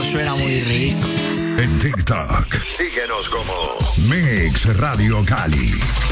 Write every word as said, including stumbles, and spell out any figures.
suena muy rico. En TikTok, síguenos como Mix Radio Cali.